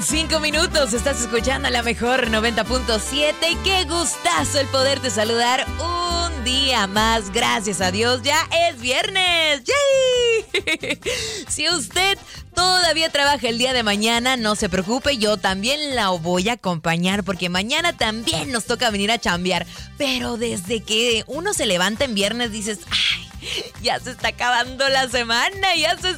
5 minutos, estás escuchando la mejor 90.7 y qué gustazo el poderte saludar un día más. Gracias a Dios, ya es viernes. ¡Yay! Si usted todavía trabaja el día de mañana, no se preocupe, yo también la voy a acompañar porque mañana también nos toca venir a chambear. Pero desde que uno se levanta en viernes dices, ¡ay! Ya se está acabando la semana,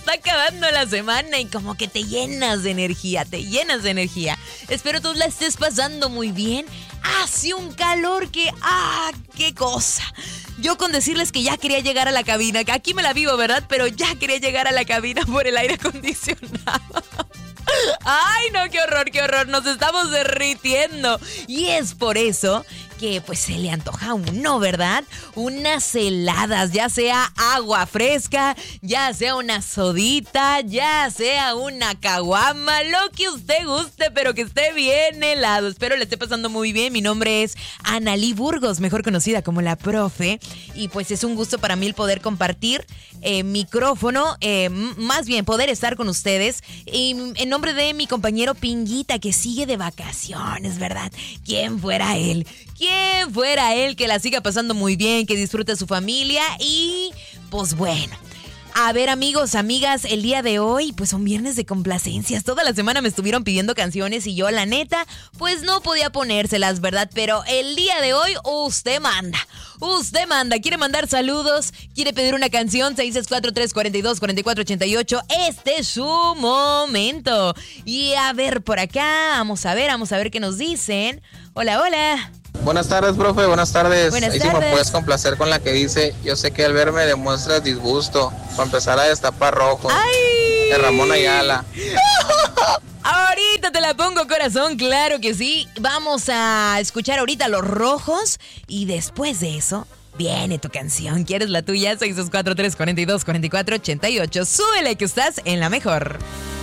y como que te llenas de energía, Espero tú la estés pasando muy bien. Hace un calor que, qué cosa. Yo con decirles que ya quería llegar a la cabina, que aquí me la vivo, ¿verdad? Pero ya quería llegar a la cabina por el aire acondicionado. Ay, no, qué horror, nos estamos derritiendo. Y es por eso que pues se le antoja a uno, ¿verdad? Unas heladas, ya sea agua fresca, ya sea una sodita, ya sea una caguama, lo que usted guste, pero que esté bien helado. Espero le esté pasando muy bien. Mi nombre es Analí Burgos, mejor conocida como la profe, y pues es un gusto para mí el poder compartir micrófono, más bien poder estar con ustedes en nombre de mi compañero Pinguita, que sigue de vacaciones, ¿verdad? ¿Quién fuera él que la siga pasando muy bien, que disfrute a su familia? Y pues bueno, a ver, amigos, amigas, el día de hoy pues son viernes de complacencias. Toda la semana me estuvieron pidiendo canciones y yo, la neta, pues no podía ponérselas, ¿verdad? Pero el día de hoy usted manda. ¿Quiere mandar saludos? ¿Quiere pedir una canción? 664-342-4488. Este es su momento. Y a ver, por acá, vamos a ver qué nos dicen. Hola. Buenas tardes, profe, buenas tardes. Buenas Ahí tardes. sí me puedes complacer con la que dice: yo sé que al verme demuestras disgusto, para empezar a destapar rojo. ¡Ay! De Ramón Ayala. Ahorita te la pongo, corazón, claro que sí. Vamos a escuchar ahorita Los Rojos y después de eso viene tu canción. ¿Quieres la tuya? 664-342-4488. Súbele que estás en la mejor.